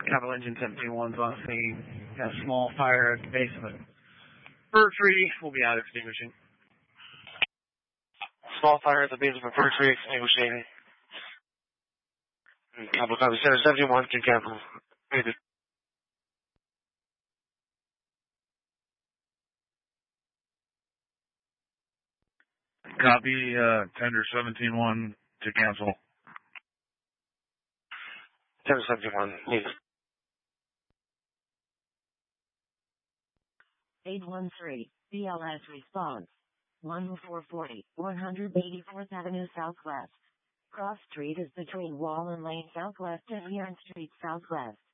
Capital Engine 721's on scene. Got a small fire at the base of it. Fir tree will be out extinguishing. Small fire at the base of a fir tree extinguishing. Capital copy Center 71 to Capital. Copy, Tender 17-1 to cancel. Tender 71, needs. 813, BLS response. 1440, 184th Avenue Southwest. Cross Street is between Wall and Lane Southwest and Hearn Street Southwest.